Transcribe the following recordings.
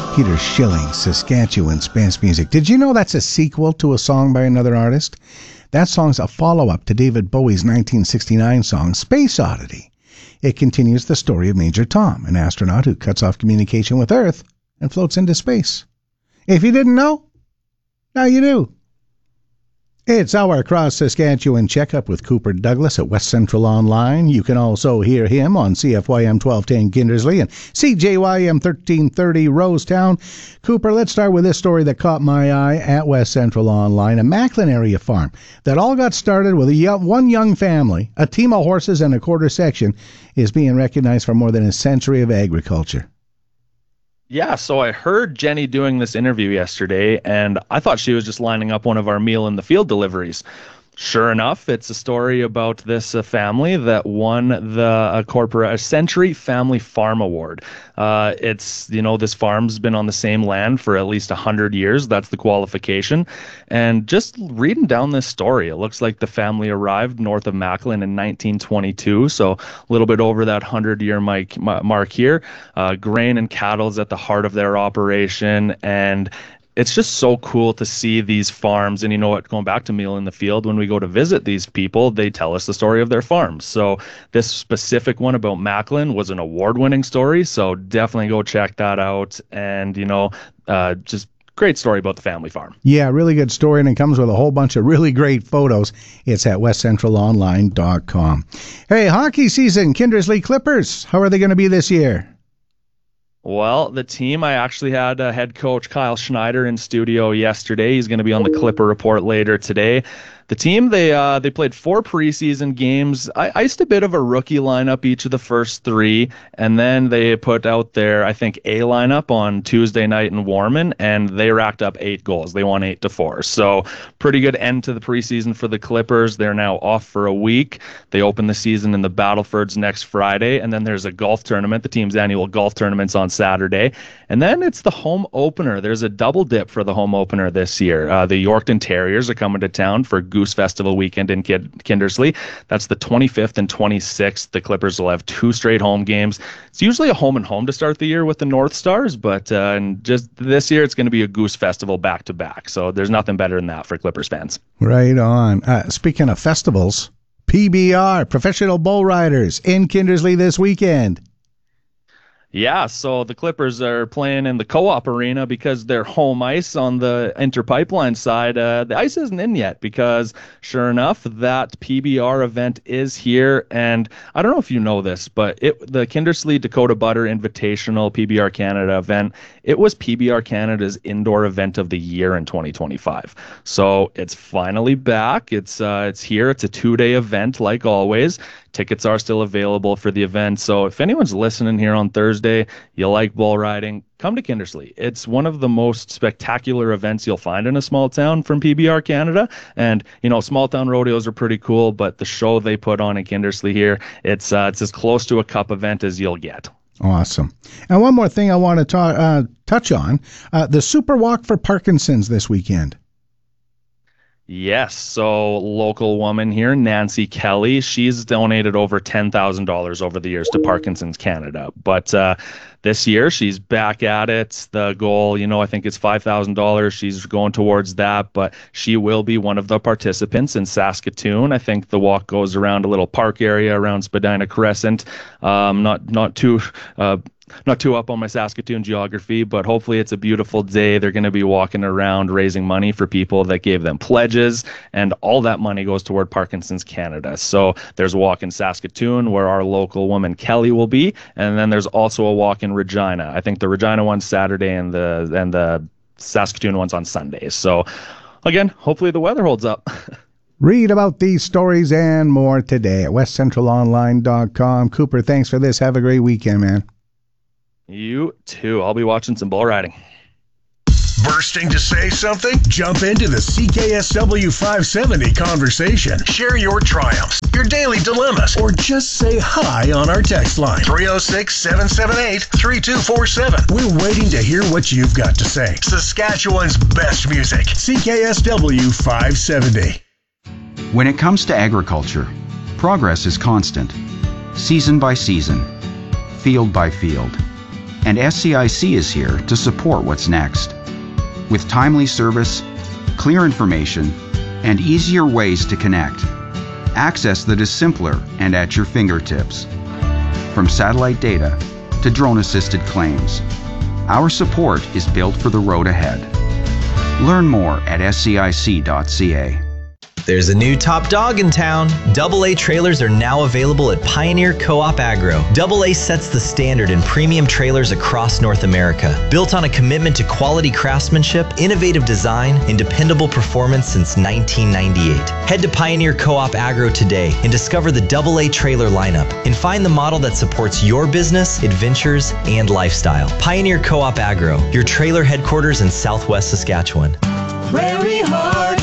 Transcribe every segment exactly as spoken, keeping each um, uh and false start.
Peter Schilling, Saskatchewan's best music. Did you know that's a sequel to a song by another artist? That song's a follow-up to David Bowie's nineteen sixty-nine song, Space Oddity. It continues the story of Major Tom, an astronaut who cuts off communication with Earth and floats into space. If you didn't know, now you do. It's our Cross Saskatchewan Checkup with Cooper Douglas at West Central Online. You can also hear him on C F Y M twelve ten Kindersley and C J Y M thirteen thirty Rosetown. Cooper, let's start with this story that caught my eye at West Central Online, a Macklin area farm that all got started with a young, one young family, a team of horses, and a quarter section is being recognized for more than a century of agriculture. Yeah, so I heard Jenny doing this interview yesterday, and I thought she was just lining up one of our meal in the field deliveries. Sure enough, it's a story about this uh, family that won the uh, corporate a Century Family Farm Award. Uh, it's, you know, this farm's been on the same land for at least one hundred years. That's the qualification. And just reading down this story, it looks like the family arrived north of Macklin in nineteen twenty-two, so a little bit over that hundred-year mark here. Uh, grain and cattle is at the heart of their operation, and it's just so cool to see these farms. And you know what, going back to Meal in the Field, when we go to visit these people, they tell us the story of their farms. So this specific one about Macklin was an award-winning story, so definitely go check that out. And, you know, uh, just great story about the family farm. Yeah, really good story, and it comes with a whole bunch of really great photos. It's at west central online dot com. Hey, hockey season, Kindersley Clippers, how are they going to be this year? Well, the team, I actually had uh, head coach Kyle Schneider in studio yesterday. He's going to be on the Clipper Report later today. The team, they uh, they played four preseason games. I iced a bit of a rookie lineup each of the first three, and then they put out their, I think, A lineup on Tuesday night in Warman, and they racked up eight goals. They won eight to four. So pretty good end to the preseason for the Clippers. They're now off for a week. They open the season in the Battlefords next Friday, and then there's a golf tournament, the team's annual golf tournament's on Saturday. And then it's the home opener. There's a double dip for the home opener this year. Uh, the Yorkton Terriers are coming to town for Goose Festival weekend in Kindersley. That's the twenty-fifth and twenty-sixth. The Clippers will have two straight home games. It's usually a home and home to start the year with the North Stars, but uh, and just this year it's going to be a Goose Festival back to back. So there's nothing better than that for Clippers fans. Right on. Uh, speaking of festivals, P B R, Professional Bull Riders, in Kindersley this weekend. Yeah, so the Clippers are playing in the Co-op Arena because they're home ice on the Interpipeline side. Uh, the ice isn't in yet because, sure enough, that P B R event is here. And I don't know if you know this, but it the Kindersley Dakota Butter Invitational P B R Canada event, it was P B R Canada's indoor event of the year in twenty twenty-five. So it's finally back. It's uh, it's here. It's a two-day event like always. Tickets are still available for the event. So if anyone's listening here on Thursday, you like bull riding, come to Kindersley. It's one of the most spectacular events you'll find in a small town from P B R Canada. And, you know, small town rodeos are pretty cool, but the show they put on in Kindersley here, it's uh, it's as close to a cup event as you'll get. Awesome. And one more thing I want to ta- uh, touch on, uh, the Super Walk for Parkinson's this weekend. Yes, so local woman here, Nancy Kelly, she's donated over ten thousand dollars over the years to Parkinson's Canada. But uh, this year, she's back at it. The goal, you know, I think it's five thousand dollars. She's going towards that, but she will be one of the participants in Saskatoon. I think the walk goes around a little park area around Spadina Crescent. Um, not, not too... Uh, Not too up on my Saskatoon geography, but hopefully it's a beautiful day. They're going to be walking around raising money for people that gave them pledges, and all that money goes toward Parkinson's Canada. So there's a walk in Saskatoon where our local woman Kelly will be, and then there's also a walk in Regina. I think the Regina one's Saturday and the and the Saskatoon one's on Sunday. So again, hopefully the weather holds up. Read about these stories and more today at west central online dot com. Cooper, thanks for this. Have a great weekend, man. You too. I'll be watching some bull riding. Bursting to say something? Jump into the C K S W five seventy conversation. Share your triumphs, your daily dilemmas, or just say hi on our text line. three oh six, seven seven eight, three two four seven. We're waiting to hear what you've got to say. Saskatchewan's best music. C K S W five seventy. When it comes to agriculture, progress is constant. Season by season. Field by field. And S C I C is here to support what's next. With timely service, clear information, and easier ways to connect. Access that is simpler and at your fingertips. From satellite data to drone-assisted claims, our support is built for the road ahead. Learn more at S C I C dot C A. There's a new top dog in town. Double A trailers are now available at Pioneer Co-op Agro. Double A sets the standard in premium trailers across North America. Built on a commitment to quality craftsmanship, innovative design, and dependable performance since nineteen ninety-eight. Head to Pioneer Co-op Agro today and discover the Double A trailer lineup and find the model that supports your business, adventures, and lifestyle. Pioneer Co-op Agro, your trailer headquarters in Southwest Saskatchewan. Prairie Heart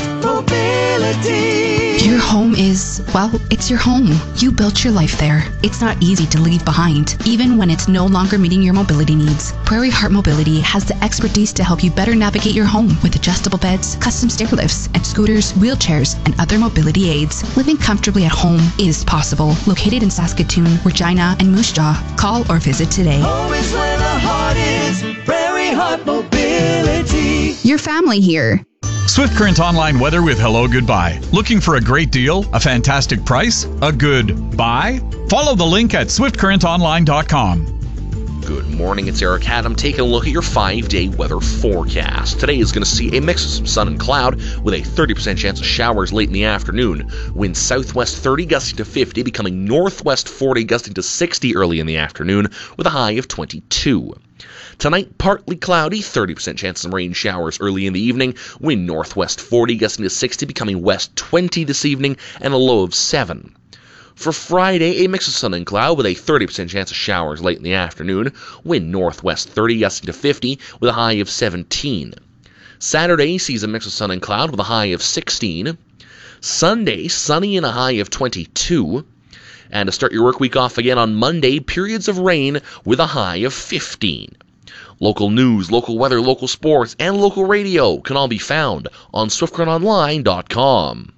Mobility. Your home is, well, it's your home. You built your life there. It's not easy to leave behind, even when it's no longer meeting your mobility needs. Prairie Heart Mobility has the expertise to help you better navigate your home with adjustable beds, custom stair lifts, and scooters, wheelchairs, and other mobility aids. Living comfortably at home is possible. Located in Saskatoon, Regina, and Moose Jaw. Call or visit today. Home is where the heart is. Prairie Heart Mobility. Your family here. Swift Current Online weather with Hello Goodbye. Looking for a great deal, a fantastic price, a good buy? Follow the link at swift current online dot com. Good morning, it's Eric Adam taking a look at your five-day weather forecast. Today is going to see a mix of some sun and cloud with a thirty percent chance of showers late in the afternoon. Winds southwest thirty gusting to fifty, becoming northwest forty gusting to sixty early in the afternoon with a high of twenty-two. Tonight, partly cloudy, thirty percent chance of rain showers early in the evening. Wind northwest forty, gusting to sixty, becoming west twenty this evening, and a low of seven. For Friday, a mix of sun and cloud with a thirty percent chance of showers late in the afternoon. Wind northwest thirty, gusting to fifty, with a high of seventeen. Saturday sees a mix of sun and cloud with a high of sixteen. Sunday, sunny and a high of twenty-two. And to start your work week off again on Monday, periods of rain with a high of fifteen. Local news, local weather, local sports, and local radio can all be found on swift current online dot com.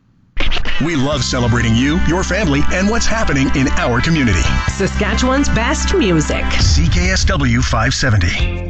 We love celebrating you, your family, and what's happening in our community. Saskatchewan's best music. C K S W five seventy.